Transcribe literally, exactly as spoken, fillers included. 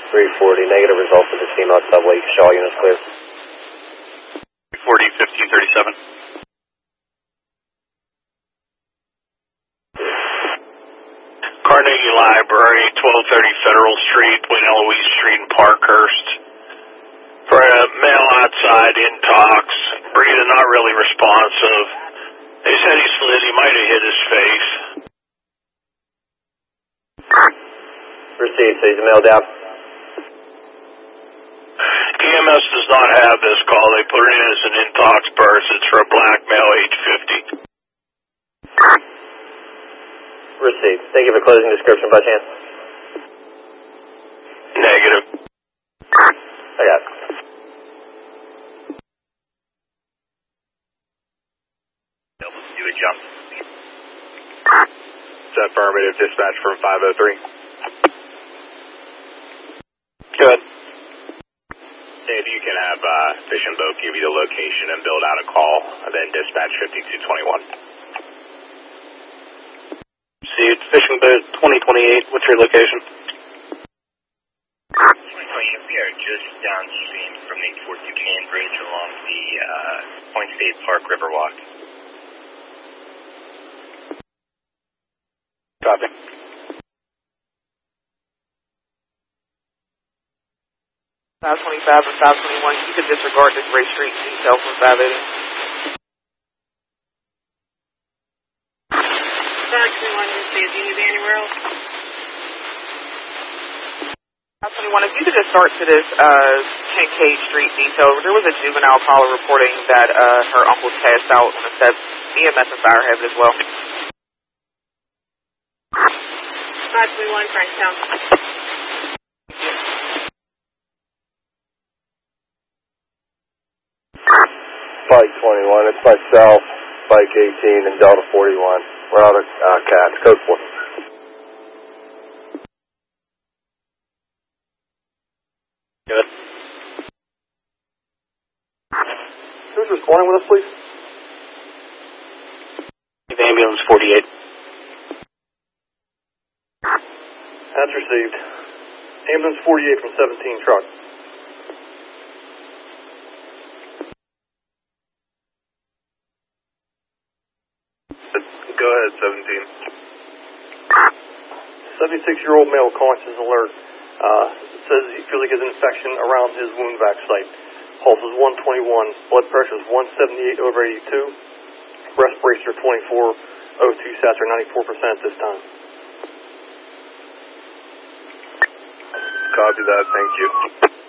three forty, negative result for the Seamount subway. Shaw units clear. three forty, fifteen thirty-seven. Carnegie Library, twelve thirty Federal Street, between Eloise Street and Parkhurst. For a male outside in talks, breathing not really responsive. They said he slid, he might have hit his face. Received, so he's a male down. E M S does not have this call. They put it in as an intox burst. It's for a black male, age fifty. Received. Thank you for closing description by chance. Negative. I got it. Do a jump. It's affirmative dispatch from five oh three. Good. If you can have uh, Fishing Boat give you the location and build out a call, and then dispatch fifty-two twenty-one. See, it's Fishing Boat twenty twenty-eight. What's your location? twenty twenty-eight, we are just downstream from the Fort Duquesne Bridge along the uh, Point State Park Riverwalk. Copy. five twenty-five and five twenty-one, you can disregard this Ray Street detail from five eighty. five twenty-one, you say, do you need anywhere else? five twenty-one, if you could just start to this uh, Kincaid Street detail, there was a juvenile caller reporting that uh, her uncle's passed out on the steps. E M S and fire have it as well. five twenty-one, Franktown. Bike twenty-one, it's myself, Bike eighteen, and Delta forty-one. We're out of uh, Cats, code four. Good. Who's responding with us, please? Ambulance forty-eight. That's received. Ambulance forty-eight from seventeen truck. Go ahead, seventeen. seventy-six-year-old male conscious alert. Uh, says he feels like he has an infection around his wound vac site. Pulse is one twenty-one. Blood pressure is one seventy-eight over eighty-two. Respiration twenty-four. O two sats are ninety-four percent this time. Copy that, thank you.